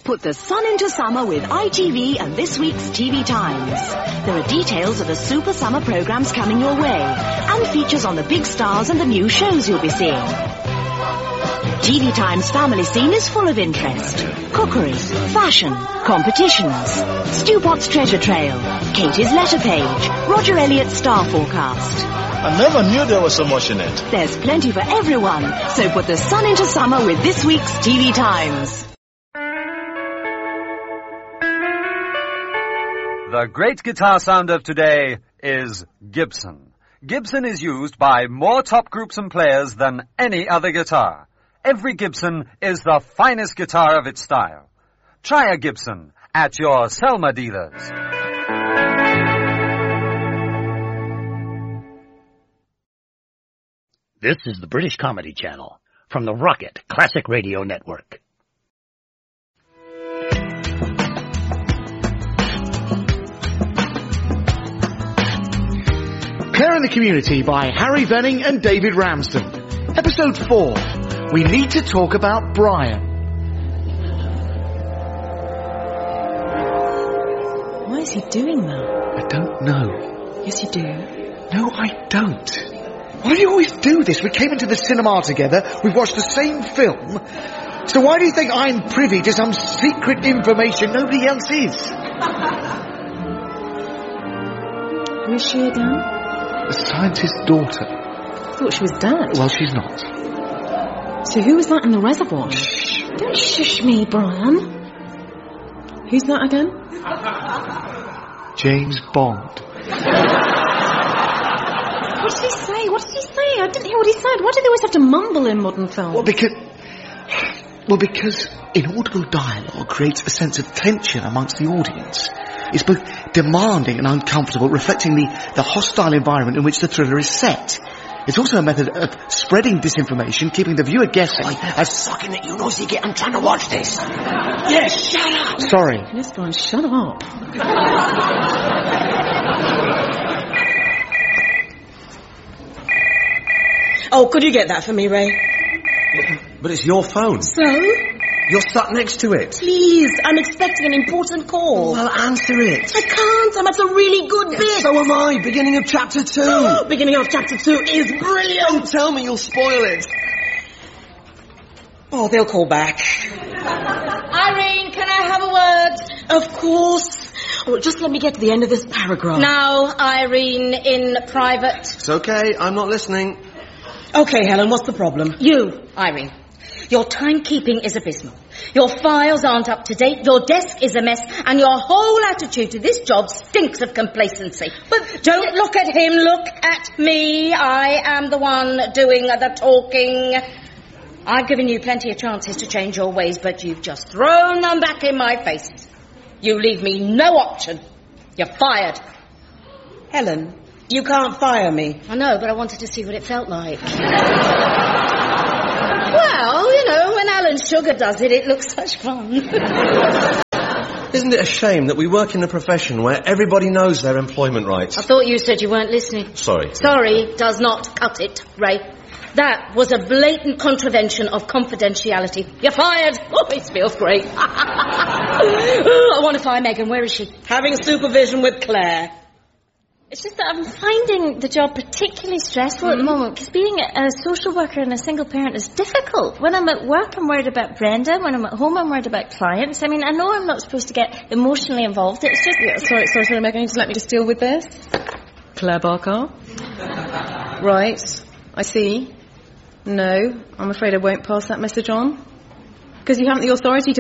Put the sun into summer with ITV and this week's TV Times. There are details of the super summer programs coming your way and features on the big stars and the new shows you'll be seeing. TV Times family scene is full of interest. Cookery, fashion, competitions, Stu Potts treasure trail, Katie's letter page, Roger Elliott's star forecast. I never knew there was so much in it. There's plenty for everyone, so put the sun into summer with this week's TV Times. The great guitar sound of today is Gibson. Gibson is used by more top groups and players than any other guitar. Every Gibson is the finest guitar of its style. Try a Gibson at your Selma dealers. This is the British Comedy Channel from the Rocket Classic Radio Network. Claire in the Community by Harry Venning and David Ramsden. Episode 4. We need to talk about Brian. Why is he doing that? I don't know. Yes, you do. No, I don't. Why do you always do this? We came into the cinema together, we've watched the same film, so why do you think I'm privy to some secret information nobody else is? Who is she again? The scientist's daughter. I thought she was dead. Well, she's not. So who was that in the reservoir? Shh. Don't shush me, Brian. Who's that again? James Bond. What did he say? What did he say? I didn't hear what he said. Why do they always have to mumble in modern films? Well, because inaudible dialogue creates a sense of tension amongst the audience. It's both demanding and uncomfortable, reflecting the hostile environment in which the thriller is set. It's also a method of spreading disinformation, keeping the viewer guessing. As sucking at you nosy git, I'm trying to watch this. Yes, shut up! Sorry. Yes, Brian, shut up. Oh, could you get that for me, Ray? But it's your phone. So? You're sat next to it. Please, I'm expecting an important call. Well, answer it. I can't, I'm at a really good bit. So am I. Beginning of chapter 2. Beginning of chapter 2 is brilliant. Don't tell me, you'll spoil it. Oh, they'll call back. Irene, can I have a word? Of course. Oh, just let me get to the end of this paragraph. Now, Irene, in private. It's okay, I'm not listening. Okay, Helen, what's the problem? You, Irene. Your timekeeping is abysmal. Your files aren't up to date, your desk is a mess, and your whole attitude to this job stinks of complacency. But don't look at him, look at me. I am the one doing the talking. I've given you plenty of chances to change your ways, but you've just thrown them back in my face. You leave me no option. You're fired. Helen, you can't fire me. I know, but I wanted to see what it felt like. Well, you know, when Alan Sugar does it, it looks such fun. Isn't it a shame that we work in a profession where everybody knows their employment rights? I thought you said you weren't listening. Sorry. Sorry does not cut it, Ray. That was a blatant contravention of confidentiality. You're fired. Oh, it feels great. Oh, I want to fire Megan. Where is she? Having supervision with Claire. It's just that I'm finding the job particularly stressful at the moment, because being a social worker and a single parent is difficult. When I'm at work, I'm worried about Brenda. When I'm at home, I'm worried about clients. I mean, I know I'm not supposed to get emotionally involved. It's just... Yeah, sorry, Megan, just let me just deal with this. Claire Barker. Right, I see. No, I'm afraid I won't pass that message on. Because you haven't the authority to